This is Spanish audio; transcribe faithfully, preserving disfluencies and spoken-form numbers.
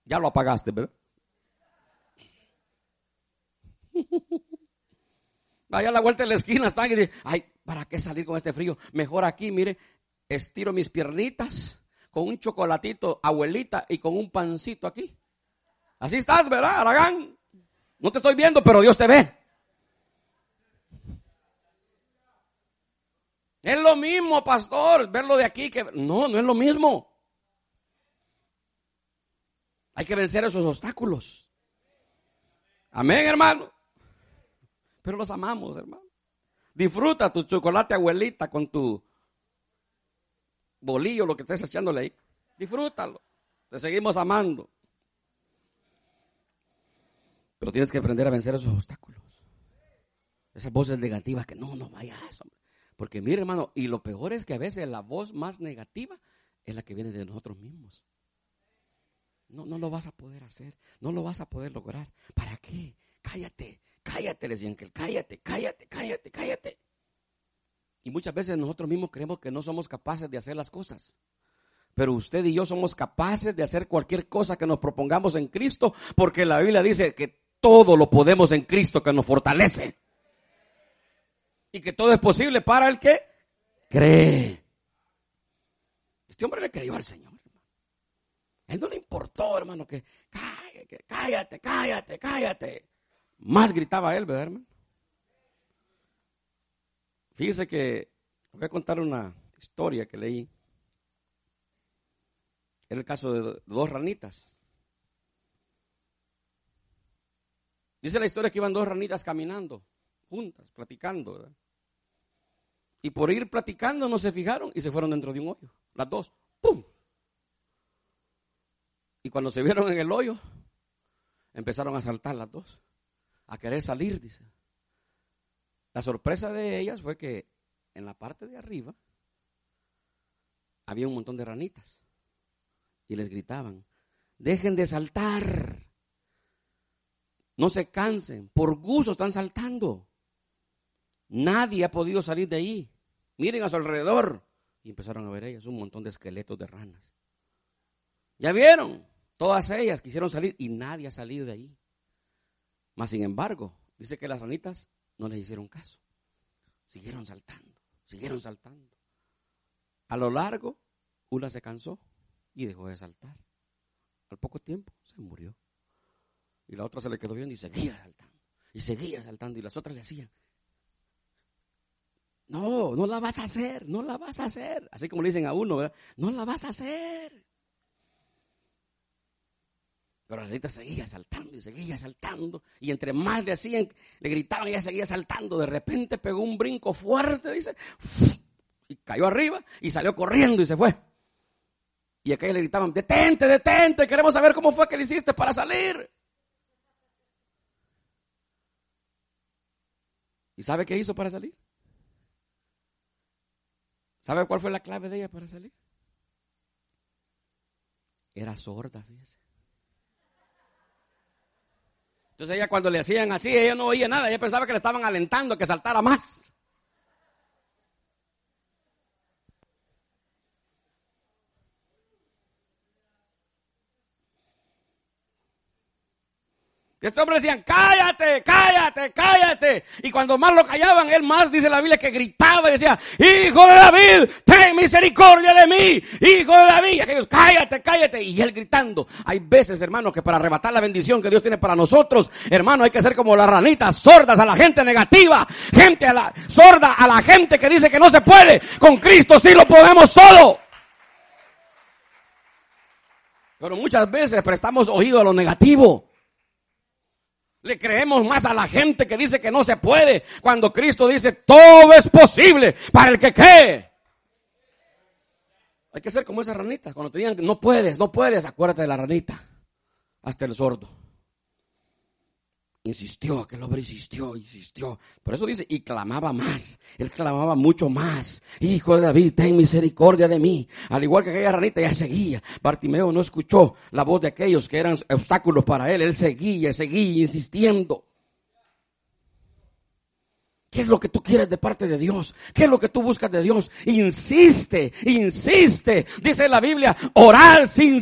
Ya lo apagaste, ¿verdad? Vaya a la vuelta de la esquina, están y dicen, ay, ¿para qué salir con este frío? Mejor aquí, mire, estiro mis piernitas con un chocolatito, abuelita, y con un pancito aquí. Así estás, ¿verdad, Aragán? No te estoy viendo, pero Dios te ve. Es lo mismo, pastor, verlo de aquí que... No, no es lo mismo. Hay que vencer esos obstáculos. Amén, hermano. Pero los amamos, hermano. Disfruta tu chocolate, abuelita, con tu bolillo, lo que estés echándole ahí. Disfrútalo. Te seguimos amando. Pero tienes que aprender a vencer esos obstáculos. Esas voces negativas que no, no vayas, hombre. Porque mire, hermano, y lo peor es que a veces la voz más negativa es la que viene de nosotros mismos. No, no lo vas a poder hacer, no lo vas a poder lograr. ¿Para qué? Cállate, cállate, le decían que cállate, cállate, cállate, cállate. Y muchas veces nosotros mismos creemos que no somos capaces de hacer las cosas. Pero usted y yo somos capaces de hacer cualquier cosa que nos propongamos en Cristo, porque la Biblia dice que todo lo podemos en Cristo que nos fortalece. Y que todo es posible para el que cree. Este hombre le creyó al Señor. A él no le importó, hermano, que cállate, cállate, cállate, cállate. Más gritaba él, ¿verdad, hermano? Fíjese que voy a contar una historia que leí. Era el caso de dos ranitas. Dice la historia que iban dos ranitas caminando juntas, platicando, ¿verdad? Y por ir platicando no se fijaron y se fueron dentro de un hoyo. Las dos, ¡pum! Y cuando se vieron en el hoyo, empezaron a saltar las dos, a querer salir, dice. La sorpresa de ellas fue que en la parte de arriba había un montón de ranitas y les gritaban, dejen de saltar, no se cansen, por gusto están saltando. Nadie ha podido salir de ahí. Miren a su alrededor. Y empezaron a ver ellas un montón de esqueletos de ranas. ¿Ya vieron? Todas ellas quisieron salir y nadie ha salido de ahí. Mas sin embargo, dice que las ranitas no les hicieron caso. Siguieron saltando, siguieron saltando. A lo largo, una se cansó y dejó de saltar. Al poco tiempo se murió. Y la otra se le quedó viendo y seguía saltando. Y seguía saltando y las otras le hacían. No, no la vas a hacer, no la vas a hacer. Así como le dicen a uno, ¿verdad? No la vas a hacer. Pero la ranita seguía saltando y seguía saltando. Y entre más le hacían, le gritaban y ella seguía saltando. De repente pegó un brinco fuerte, dice. Y cayó arriba y salió corriendo y se fue. Y aquellos le gritaban, detente, detente, queremos saber cómo fue que le hiciste para salir. ¿Y sabe qué hizo para salir? ¿Sabe cuál fue la clave de ella para salir? Era sorda, fíjese. Entonces ella cuando le hacían así, ella no oía nada, ella pensaba que le estaban alentando, que saltara más. Y este hombre decían, cállate, cállate, cállate. Y cuando más lo callaban, él más, dice la Biblia, que gritaba y decía, hijo de David, ten misericordia de mí, hijo de David. Y aquellos, cállate, cállate. Y él gritando. Hay veces, hermano, que para arrebatar la bendición que Dios tiene para nosotros, hermano, hay que ser como las ranitas, sordas a la gente negativa, gente a la, sorda a la gente que dice que no se puede. Con Cristo sí lo podemos todo. Pero muchas veces prestamos oído a lo negativo. Le creemos más a la gente que dice que no se puede, cuando Cristo dice todo es posible para el que cree. Hay que ser como esa ranita. Cuando te digan no puedes, no puedes, acuérdate de la ranita. Hasta el sordo. Insistió, aquel hombre insistió, insistió. Por eso dice, y clamaba más. Él clamaba mucho más. Hijo de David, ten misericordia de mí. Al igual que aquella ranita, ya seguía. Bartimeo no escuchó la voz de aquellos que eran obstáculos para él. Él seguía, seguía insistiendo. ¿Qué es lo que tú quieres de parte de Dios? ¿Qué es lo que tú buscas de Dios? Insiste, insiste. Dice la Biblia, orar sin